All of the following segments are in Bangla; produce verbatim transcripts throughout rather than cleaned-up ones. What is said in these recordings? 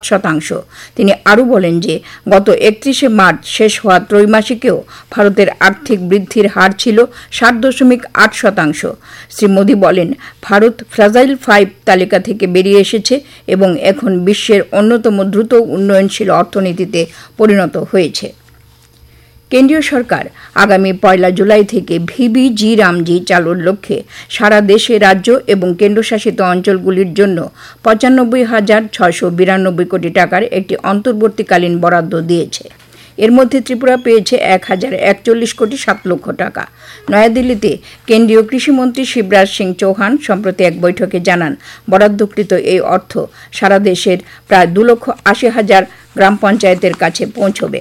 শতাংশ। তিনি আরও বলেন যে গত একত্রিশে মার্চ শেষ হওয়া ত্রৈমাসিকেও ভারতের আর্থিক বৃদ্ধির হার ছিল ষাট দশমিক আট শতাংশ। শ্রী মোদী বলেন, ভারত ফ্রাজাইল ফাইভ তালিকা থেকে বেরিয়ে এসেছে এবং এখন বিশ্বের অন্যতম দ্রুত উন্নয়নশীল অর্থনীতিতে পরিণত হয়েছে। কেন্দ্রীয় সরকার আগামী পয়লা জুলাই থেকে ভিবি জি রামজি চালুর লক্ষ্যে সারা দেশে রাজ্য এবং কেন্দ্রশাসিত অঞ্চলগুলির জন্য পঁচানব্বই হাজার ছয়শো বিরানব্বই কোটি টাকার একটি অন্তর্বর্তীকালীন বরাদ্দ দিয়েছে। এর মধ্যে ত্রিপুরা পেয়েছে এক হাজার একচল্লিশ কোটি সাত লক্ষ টাকা। নয়াদিল্লিতে কেন্দ্রীয় কৃষিমন্ত্রী শিবরাজ সিং চৌহান সম্প্রতি এক বৈঠকে জানান, বরাদ্দকৃত এই অর্থ সারা দেশের প্রায় দু লক্ষ আশি হাজার গ্রাম পঞ্চায়েতের কাছে পৌঁছবে।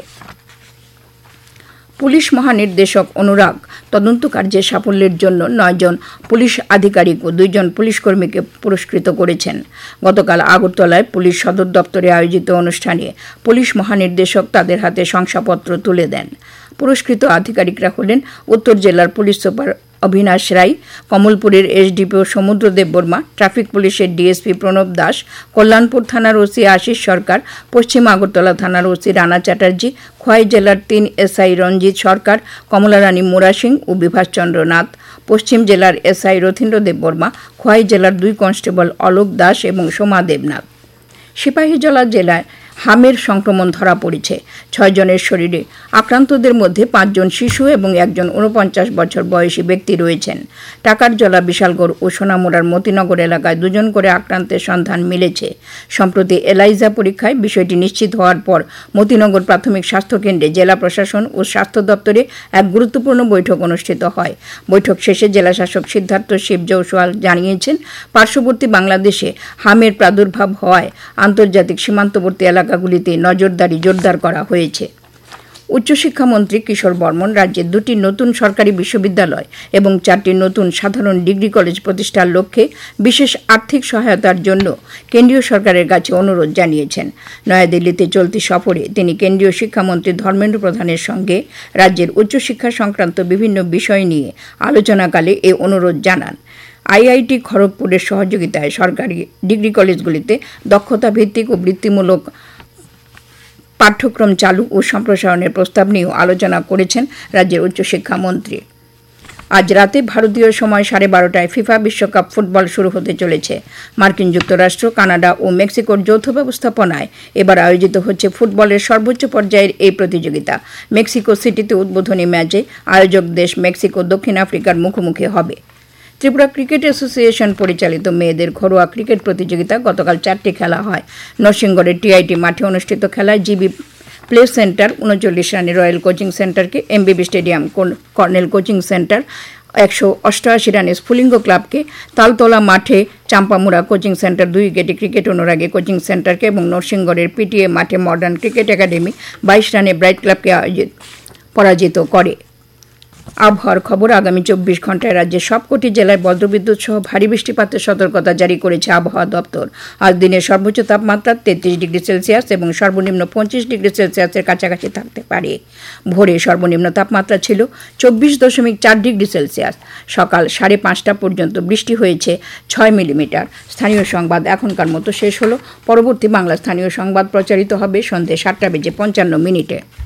পুলিশ মহানির্দেশক অনুরাগ তদন্ত কার্যের সাফল্যের জন্য নয়জন পুলিশ আধিকারিক ও দুইজন পুলিশ কর্মীকে পুরস্কৃত করেছেন। গতকাল আগরতলায় পুলিশ সদর দপ্তরে আয়োজিত অনুষ্ঠানে পুলিশ মহানির্দেশক তাদের হাতে শংসাপত্র তুলে দেন। পুরস্কৃত আধিকারিকরা হলেন উত্তর জেলার পুলিশ সুপার অবিনাশ রায়, কমলপুরের এসডিপিও সমুদ্রদেব বর্মা, ট্রাফিক পুলিশের ডিএসপি প্রণব দাস, কল্যাণপুর থানার ওসি আশিস সরকার, পশ্চিম আগরতলা থানার ওসি রানা চ্যাটার্জি, খোয়াই জেলার তিন এসআই রঞ্জিত সরকার, কমলারানী মুরা সিং ও বিভাসচন্দ্র নাথ, পশ্চিম জেলার এসআই রথীন্দ্র দেব বর্মা, খোয়াই জেলার দুই কনস্টেবল অলোক দাস এবং সোমা দেবনাথ। সিপাহীজলা জেলায় হামের সংক্রমণ ধরা পড়েছে। ছয় জনের শরীরে আক্রান্তদের মধ্যে পাঁচজন শিশু এবং একজন ঊনপঞ্চাশ বছর বয়সী ব্যক্তি রয়েছেন। টাকারজলা, বিশালগড় ও সোনামুড়ার মতিনগর এলাকায় দুজন করে আক্রান্তের সন্ধান মিলেছে। সম্প্রতি এলাইজা পরীক্ষায় বিষয়টি নিশ্চিত হওয়ার পর মতিনগর প্রাথমিক স্বাস্থ্যকেন্দ্রে জেলা প্রশাসন ও স্বাস্থ্য দপ্তরে এক গুরুত্বপূর্ণ বৈঠক অনুষ্ঠিত হয়। বৈঠক শেষে জেলাশাসক সিদ্ধার্থ শিব জৌসওয়াল জানিয়েছেন, পার্শ্ববর্তী বাংলাদেশে হামের প্রাদুর্ভাব হওয়ায় আন্তর্জাতিক সীমান্তবর্তী এলাকাগুলিতে নজরদারি জোরদার করা হয়েছে। উচ্চশিক্ষামন্ত্রী কিশোর বর্মন রাজ্যের দুটি নতুন সরকারি বিশ্ববিদ্যালয় এবং চারটি নতুন সাধারণ ডিগ্রি কলেজ প্রতিষ্ঠার লক্ষ্যে বিশেষ আর্থিক সহায়তার জন্য কেন্দ্রীয় সরকারের কাছে অনুরোধ জানিয়েছেন। নয়াদিল্লিতে চলতি সফরে তিনি কেন্দ্রীয় শিক্ষামন্ত্রী ধর্মেন্দ্র প্রধানের সঙ্গে রাজ্যের উচ্চশিক্ষা সংক্রান্ত বিভিন্ন বিষয় নিয়ে আলোচনাকালে এ অনুরোধ জানান। আইআইটি খড়গপুরের সহযোগিতায় সরকারি ডিগ্রি কলেজগুলিতে দক্ষতা ভিত্তিক ও বৃত্তিমূলক পাঠ্যক্রম চালু ও সম্প্রসারণের প্রস্তাব নিয়েও আলোচনা করেছেন রাজ্যের উচ্চশিক্ষামন্ত্রী। আজ রাতে ভারতীয় সময় সাড়ে বারোটায় ফিফা বিশ্বকাপ ফুটবল শুরু হতে চলেছে। মার্কিন যুক্তরাষ্ট্র, কানাডা ও মেক্সিকোর যৌথ ব্যবস্থাপনায় এবার আয়োজিত হচ্ছে ফুটবলের সর্বোচ্চ পর্যায়ের এই প্রতিযোগিতা। মেক্সিকো সিটিতে উদ্বোধনী ম্যাচে আয়োজক দেশ মেক্সিকো দক্ষিণ আফ্রিকার মুখোমুখি হবে। ত্রিপুরা ক্রিকেট অ্যাসোসিয়েশন পরিচালিত মেয়েদের ঘরোয়া ক্রিকেট প্রতিযোগিতা গতকাল চারটি খেলা হয়। নরসিংগড়ের টিআইটি মাঠে অনুষ্ঠিত খেলায় জিবি প্লে সেন্টার উনচল্লিশ রানে royal coaching সেন্টারকে, এমবিবি stadium colonel coaching centre একশো অষ্টআশি রানে স্ফুলিঙ্গ ক্লাবকে, তালতলা মাঠে চাম্পামুড়া কোচিং সেন্টার দুই উইকেটে ক্রিকেট অনুরাগী কোচিং সেন্টারকে এবং নরসিংগড়ের পিটিএ মাঠে মডার্ন ক্রিকেট একাডেমি বাইশ রানে ব্রাইট ক্লাবকে পরাজিত করে। আবহাওয়ার খবর, আগামী চব্বিশ ঘন্টায় রাজ্যের সবকটি জেলায় বজ্রবিদ্যুৎ সহ ভারী বৃষ্টিপাতের সতর্কতা জারি করেছে আবহাওয়া দপ্তর। আজ দিনের সর্বোচ্চ তাপমাত্রা তেত্রিশ ডিগ্রি সেলসিয়াস এবং সর্বনিম্ন পঁচিশ ডিগ্রি সেলসিয়াসের কাছাকাছি থাকতে পারে। ভোরে সর্বনিম্ন তাপমাত্রা ছিল চব্বিশ দশমিক চার ডিগ্রি সেলসিয়াস। সকাল সাড়ে পাঁচটা পর্যন্ত বৃষ্টি হয়েছে ছয় মিলিমিটার। স্থানীয় সংবাদ এখনকার মতো শেষ হলো। পরবর্তী বাংলা স্থানীয় সংবাদ প্রচারিত হবে সন্ধ্যে সাতটা বেজে পঞ্চান্ন মিনিটে।